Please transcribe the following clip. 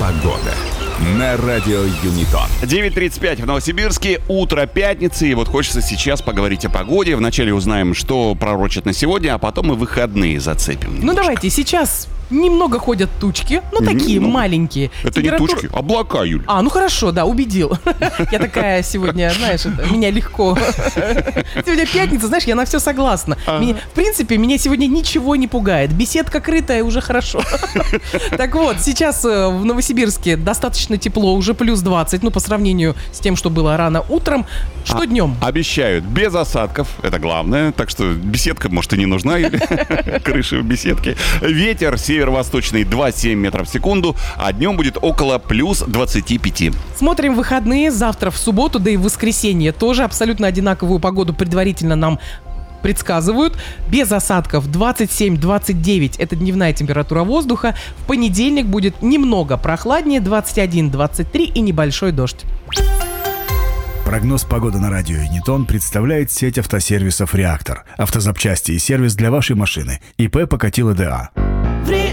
Погода на радио Юнитон. 9:35 в Новосибирске, утро пятницы, и вот хочется сейчас поговорить о погоде. Вначале узнаем, что пророчат на сегодня, а потом и выходные зацепим. Ну немножко. давайте, сейчас немного ходят тучки, такие маленькие. Это не тучки, облака, Юль. Ну хорошо, да, убедил. Я такая сегодня, знаешь, меня легко. Сегодня пятница, знаешь, я на все согласна. В принципе, меня сегодня ничего не пугает. Беседка крытая, уже хорошо. Так вот, сейчас в Новосибирске достаточно тепло, уже плюс 20, по сравнению с тем, что было рано утром. Что днем? Обещают, без осадков, это главное. Так что беседка, может, и не нужна, Юль. Крыша в беседке. Ветер северо-восточный 2,7 метров в секунду, а днем будет около плюс 25. Смотрим выходные. Завтра в субботу, да и в воскресенье тоже абсолютно одинаковую погоду предварительно нам предсказывают. Без осадков 27-29 это дневная температура воздуха. В понедельник будет немного прохладнее, 21-23 и небольшой дождь. Прогноз погоды на радио Юнитон представляет сеть автосервисов «Реактор». Автозапчасти и сервис для вашей машины. ИП Покатило ДА.